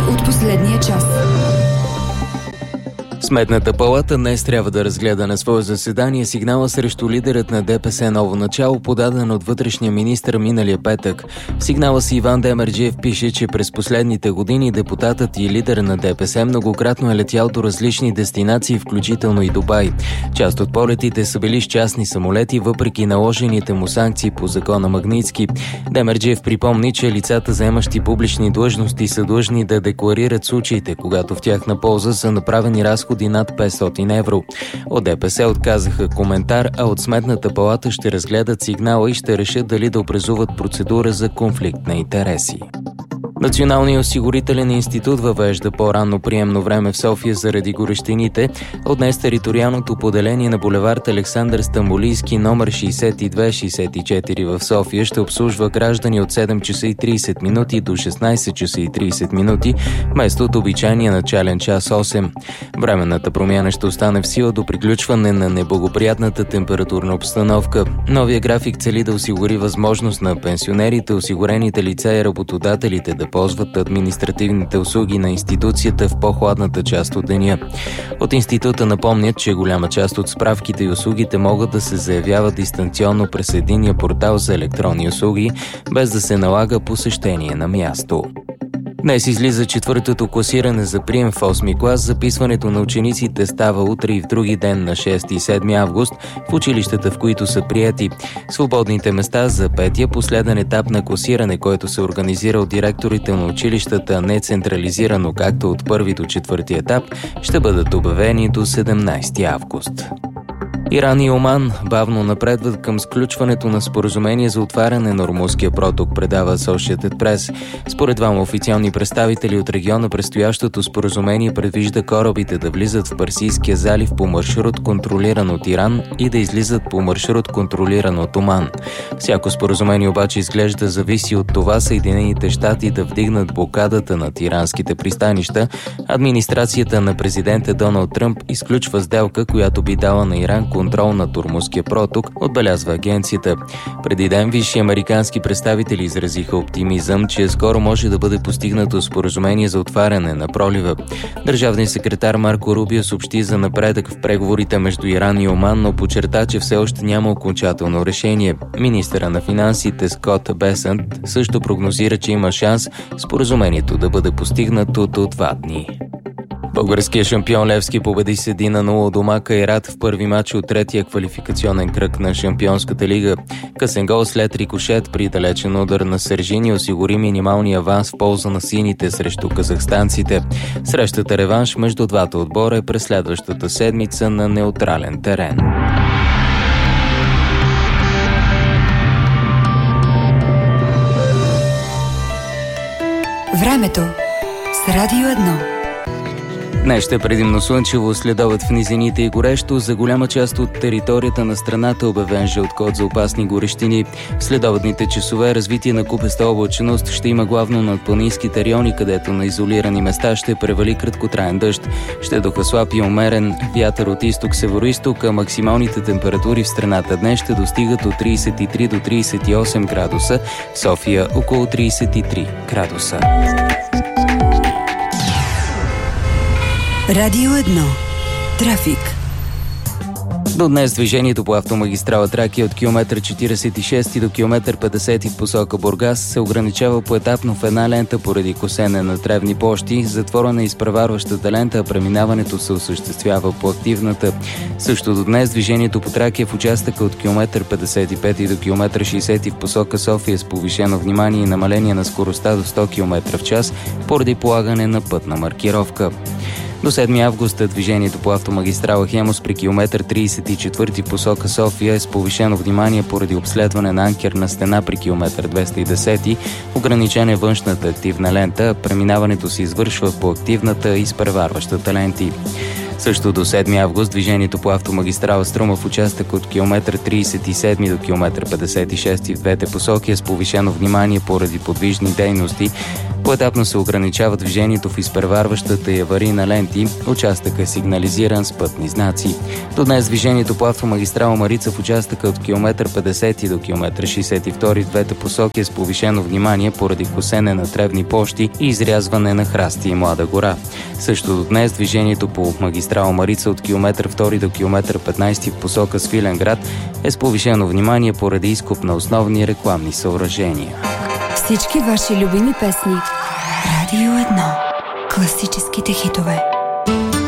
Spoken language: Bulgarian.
от последния час. Сметната палата днес трябва да разгледа на свое заседание сигнала срещу лидерът на ДПС Ново начало, подаден от вътрешния министър миналия петък. В сигнала си Иван Демерджиев пише, че през последните години депутатът и лидер на ДПС многократно е летял до различни дестинации, включително и Дубай. Част от полетите са били с частни самолети, въпреки наложените му санкции по закона Магнитски. Демерджиев припомни, че лицата, заемащи публични длъжности, са длъжни да декларират случаите, когато в тяхна полза са направени разходи над 500 евро. От ДПС отказаха коментар, а от Сметната палата ще разгледат сигнала и ще решат дали да образуват процедура за конфликт на интереси. Националният осигурителен институт въвежда по-ранно приемно време в София заради горещините. От днес териториалното поделение на булевард Александър Стамболийски номер 62-64 в София ще обслужва граждани от 7 часа и 30 минути до 16 часа и 30 минути, вместо от обичайния начален час 8. Временната промяна ще остане в сила до приключване на неблагоприятната температурна обстановка. Новия график цели да осигури възможност на пенсионерите, осигурените лица и работодателите да ползват административните услуги на институцията в по-хладната част от деня. От института напомнят, че голяма част от справките и услугите могат да се заявяват дистанционно през единния портал за електронни услуги, без да се налага посещение на място. Днес излиза четвъртото класиране за прием в 8 клас. Записването на учениците става утре и в други ден на 6 и 7 август в училищата, в които са приети. Свободните места за петия последен етап на класиране, който се организира от директорите на училищата, не централизирано както от първи до четвърти етап, ще бъдат обявени до 17 август. Иран и Оман бавно напредват към сключването на споразумение за отваряне на Ормузския проток, предава Associated Press. Според двама официални представители от региона, предстоящото споразумение предвижда корабите да влизат в Персийския залив по маршрут, контролиран от Иран, и да излизат по маршрут, контролиран от Оман. Всяко споразумение обаче изглежда зависи от това Съединените щати да вдигнат блокадата над иранските пристанища. Администрацията на президента Доналд Тръмп изключва сделка, която би дала на Иран контрол над Ормузския проток, отбелязва агенцията. Преди ден висши американски представители изразиха оптимизъм, че скоро може да бъде постигнато споразумение за отваряне на пролива. Държавният секретар Марко Рубио съобщи за напредък в преговорите между Иран и Оман, но подчерта, че все още няма окончателно решение. Министъра на финансите Скот Бесънт също прогнозира, че има шанс споразумението да бъде постигнато до 2 дни. Българският шампион Левски победи с 1-0 у дома Кайрат в първи матч от третия квалификационен кръг на Шампионската лига. Късен гол след рикошет при далечен удар на Сержини осигури минималния аванс в полза на сините срещу казахстанците. Срещата реванш между двата отбора е през следващата седмица на неутрален терен. Времето с Радио 1. Днес ще е предимно слънчево, следобед в низините и горещо. За голяма част от територията на страната обявен жълт код за опасни горещини. В следобедните часове развитие на купеста облачност ще има главно над планинските райони, където на изолирани места ще превали краткотраен дъжд. Ще духа слаб и умерен вятър от изток-североизток, а максималните температури в страната днес ще достигат от 33 до 38 градуса, в София около 33 градуса. Радио 1. Трафик. До днес движението по автомагистрала Тракия от километър 46 до километър 50 в посока Бургас се ограничава поетапно в една лента поради косене на тревни площи. Затворена е изпреварващата лента, а преминаването се осъществява по активната. Също до днес движението по Тракия в участъка от километър 55 до километър 60 в посока София с повишено внимание и намаление на скоростта до 100 км в час поради полагане на пътна маркировка. До 7 августа движението по автомагистрала Хемус при километър 34 посока София е с повишено внимание поради обследване на анкерна стена при километър 210. Ограничена е външната активна лента, преминаването се извършва по активната и изпреварващата ленти. Също до 7 август движението по автомагистрала Струма в участък от километър 37 до километър 56 в двете посоки е с повишено внимание поради подвижни дейности. Поетапно се ограничава движението в изпреварващата и аварийна ленти. Участъкът е сигнализиран с пътни знаци. До днес движението по автомагистрала Марица в участъка от км 50 до км 62 в двете посоки е с повишено внимание поради косене на тревни площи и изрязване на храсти и млада гора. Също до днес движението по магистрала Марица от км 2 до км 15 в посока Свиленград е с повишено внимание поради изкоп на основни рекламни съоръжения. Всички ваши любими песни. Радио 1. Класическите хитове.